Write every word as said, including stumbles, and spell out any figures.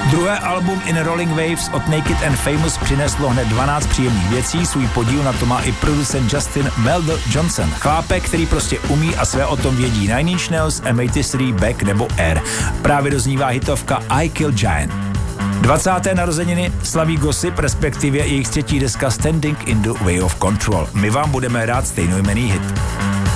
Druhé album In Rolling Waves od Naked and Famous přineslo hned dvanáct příjemných věcí, svůj podíl na to má i producent Justin Melder Johnson. Chlápek, který prostě umí a své o tom vědí. Nine Inch Nails, M osmdesát tři, Beck nebo Air. Právě doznívá hitovka I Kill Giant. dvacáté narozeniny slaví Gossip, respektive jejich třetí deska Standing in the Way of Control. My vám budeme rád stejnojmenný hit.